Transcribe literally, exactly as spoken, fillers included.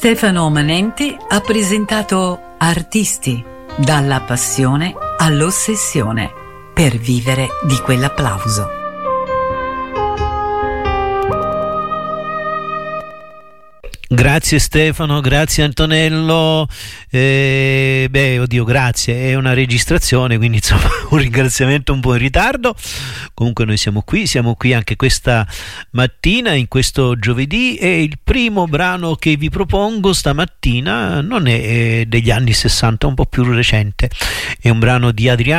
Stefano Manenti ha presentato Artisti, dalla passione all'ossessione, per vivere di quell'applauso. Grazie Stefano, grazie Antonello. Eh, beh, oddio, grazie, è una registrazione, quindi insomma un ringraziamento un po' in ritardo. Comunque noi siamo qui, siamo qui anche questa mattina, in questo giovedì, e il primo brano che vi propongo stamattina non è degli anni sessanta, è un po' più recente, è un brano di Adriano